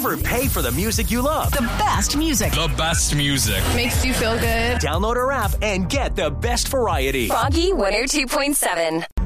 Never pay for the music you love. The best music. The best music. Makes you feel good. Download our app and get the best variety. Froggy 102.7.